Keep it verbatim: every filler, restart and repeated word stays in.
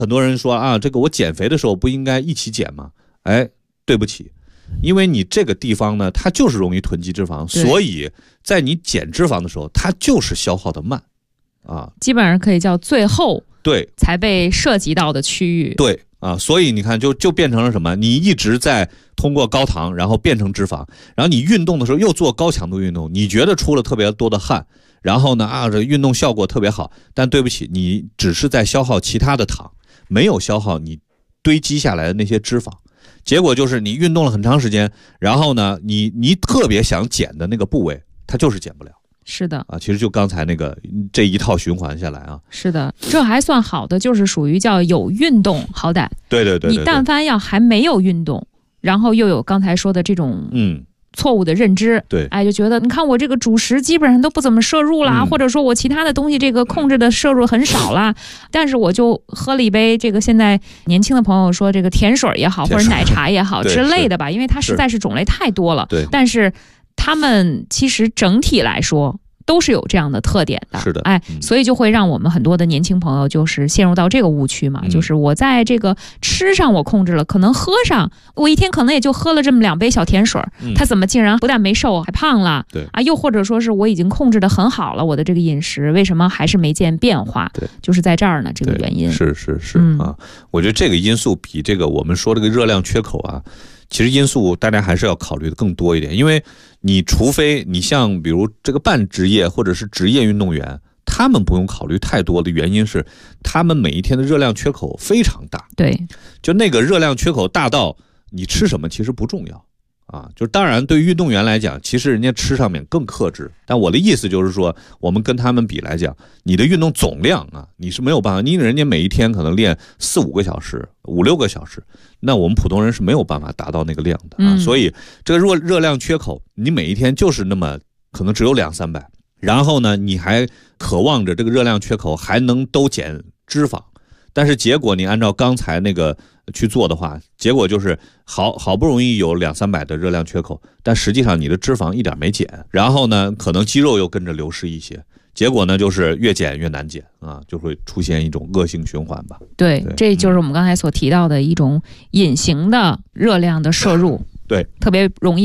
很多人说啊，这个我减肥的时候不应该一起减吗？哎，对不起，因为你这个地方呢，它就是容易囤积脂肪，所以在你减脂肪的时候，它就是消耗的慢啊， 基本上可以叫最后对才被涉及到的区域。 对啊，所以你看就就变成了什么？你一直在通过高糖，然后变成脂肪，然后你运动的时候又做高强度运动，你觉得出了特别多的汗，然后呢啊，这运动效果特别好，但对不起，你只是在消耗其他的糖，没有消耗你堆积下来的那些脂肪。结果就是你运动了很长时间，然后呢，你你特别想减的那个部位，它就是减不了。 是的啊，其实就刚才那个这一套循环下来啊， 是的，这还算好的，就是属于叫有运动，好歹。 对对 对, 对, 对， 你但凡要还没有运动，然后又有刚才说的这种嗯错误的认知， 对， 哎，就觉得你看我这个主食基本上都不怎么摄入啦、嗯，或者说我其他的东西这个控制的摄入很少啦，但是我就喝了一杯这个现在年轻的朋友说这个甜水也好，或者奶茶也好之类的吧，因为它实在是种类太多了。 对， 但是他们其实整体来说都是有这样的特点的， 是的， 哎，所以就会让我们很多的年轻朋友就是陷入到这个误区嘛，嗯、就是我在这个吃上我控制了，可能喝上我一天可能也就喝了这么两杯小甜水，嗯、他怎么竟然不但没瘦还胖了？ 对啊，又或者说是我已经控制得很好了，我的这个饮食为什么还是没见变化？ 对， 就是在这儿呢，这个原因是是是、 嗯、 啊，我觉得这个因素比这个我们说这个热量缺口啊。其实因素大家还是要考虑的更多一点，因为你除非你像比如这个半职业或者是职业运动员，他们不用考虑太多的原因是他们每一天的热量缺口非常大。 对， 就那个热量缺口大到你吃什么其实不重要啊，就是当然对于运动员来讲，其实人家吃上面更克制，但我的意思就是说，我们跟他们比来讲，你的运动总量啊，你是没有办法，因为人家每一天可能练四五个小时、五六个小时，那我们普通人是没有办法达到那个量的啊。 嗯、 所以这个热热量缺口，你每一天就是那么可能只有两三百，然后呢，你还渴望着这个热量缺口还能都减脂肪，但是结果你按照刚才那个去做的话，结果就是好好不容易有两三百的热量缺口，但实际上你的脂肪一点没减，然后呢，可能肌肉又跟着流失一些，结果呢就是越减越难减啊，就会出现一种恶性循环吧。 对， 对， 这就是我们刚才所提到的一种隐形的热量的摄入， 对， 特别容易。